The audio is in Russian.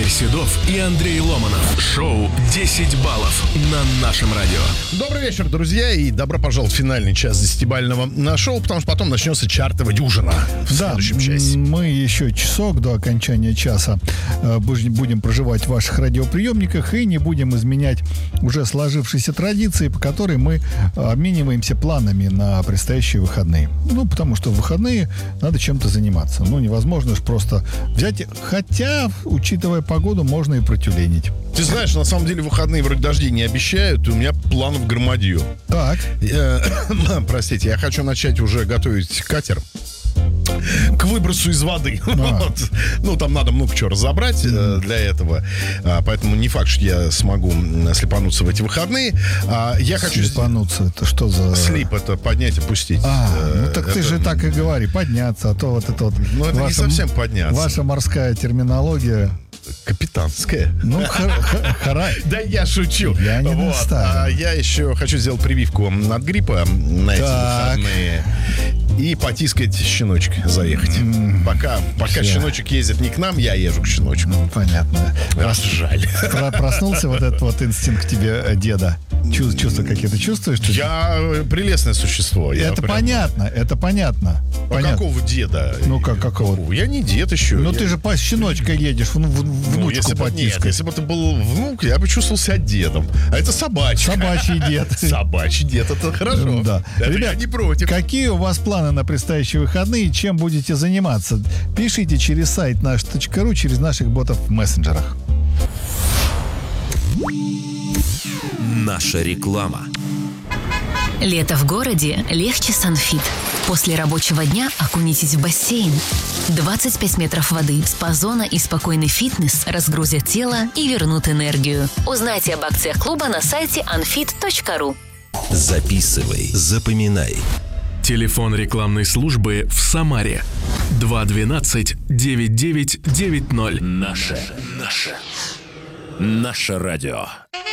Игорь Седов и Андрей Ломанов. Шоу «10 баллов» на нашем радио. Добрый вечер, друзья, и добро пожаловать в финальный час 10-бального шоу, потому что потом начнется чартовая дюжина в следующем часе. Мы еще часок до окончания часа будем проживать в ваших радиоприемниках и не будем изменять уже сложившиеся традиции, по которой мы обмениваемся планами на предстоящие выходные. Ну, потому что в выходные надо чем-то заниматься. Ну, невозможно же просто взять, хотя, учитывая погоду, можно и протюленить. Ты знаешь, на самом деле выходные вроде дождей не обещают, и у меня планов громадье. Так. Простите, я хочу начать уже готовить катер к выбросу из воды. Вот. Ну, там надо много чего разобрать для этого. Поэтому не факт, что я смогу слепануться в эти выходные. Я хочу... Слепануться, это что за... Слип, это поднять, опустить. Ну так ты же так и говори, подняться, а то вот это вот... Ну, это не совсем подняться. Ваша морская терминология... Капитанская. Ну, да я шучу. Я не настаиваю. Я еще хочу сделать прививку от гриппа на эти выходные. И потискать щеночка, заехать. Пока щеночек ездит не к нам, я езжу к щеночку. Понятно. Жаль. Проснулся вот этот вот инстинкт тебе деда. Чувства какие-то чувствуешь? Я прелестное существо. Это понятно, это понятно. Какого деда? Ну, какого? Я не дед еще. Ну, ты же по щеночка едешь, внучку потискать. Если бы это был внук, я бы чувствовал себя дедом. А это собачка. Собачий дед. Собачий дед, это хорошо. Да. Ребят, я не против. Какие у вас планы на предстоящие выходные? Чем будете заниматься? Пишите через сайт наш.ру, через наших ботов в мессенджерах. Наша реклама. Лето в городе легче с Анфит. После рабочего дня окунитесь в бассейн. 25 метров воды, спа-зона и спокойный фитнес разгрузят тело и вернут энергию. Узнайте об акциях клуба на сайте anfit.ru. Записывай, запоминай. Телефон рекламной службы в Самаре 212-9990. Наше радио.